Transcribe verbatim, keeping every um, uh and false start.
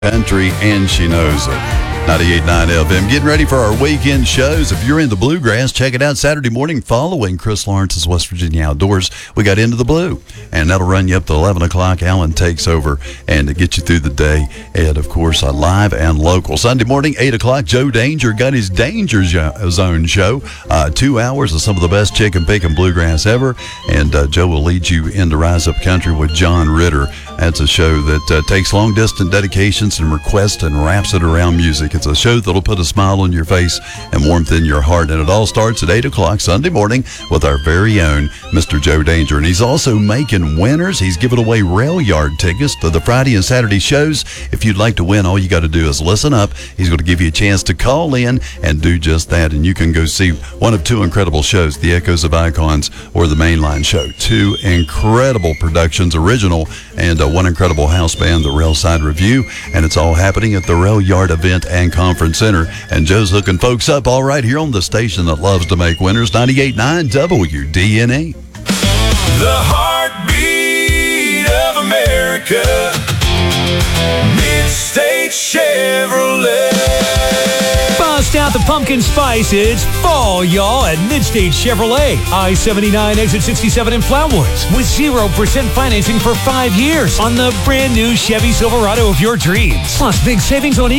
Country, and she knows it. ninety-eight point nine F M. Getting ready for our weekend shows. If you're into bluegrass, check it out Saturday morning following Chris Lawrence's West Virginia Outdoors. We got Into the Blue, and that'll run you up to eleven o'clock. Alan takes over and to get you through the day. And, of course, a live and local. Sunday morning, eight o'clock, Joe Danger got his Danger Zone show. Uh, two hours of some of the best chicken picking bluegrass ever. And uh, Joe will lead you into Rise Up Country with John Ritter. That's a show that uh, takes long-distance dedications and requests and wraps it around music. It's a show that'll put a smile on your face and warmth in your heart. And it all starts at eight o'clock Sunday morning with our very own Mister Joe Danger. And he's also making winners. He's giving away rail yard tickets to the Friday and Saturday shows. If you'd like to win, all you got to do is listen up. He's going to give you a chance to call in and do just that. And you can go see one of two incredible shows, The Echoes of Icons or The Mainline Show. Two incredible productions, original, and uh, one incredible house band, The Railside Review. And it's all happening at the Rail Yard Event and Conference Center. And Joe's hooking folks up all right here on the station that loves to make winners, ninety-eight point nine W D N E. The heartbeat of America, Mid-State Chevrolet. Bust out the pumpkin spice. It's fall, y'all, at Mid-State Chevrolet. I seventy-nine, exit sixty-seven in Flowood. With zero percent financing for five years on the brand new Chevy Silverado of your dreams. Plus big savings on